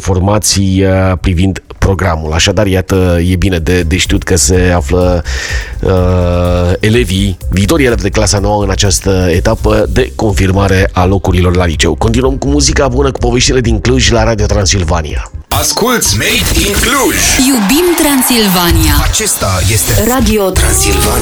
informații privind programul. Așadar, iată, e bine de știut că se află viitorii elevi de clasa 9 în această etapă de confirmare a locurilor la liceu. Continuăm cu muzica bună, cu poveștile din Cluj la Radio Transilvania. Asculți Made in Cluj. Iubim Transilvania. Acesta este Radio Transilvania.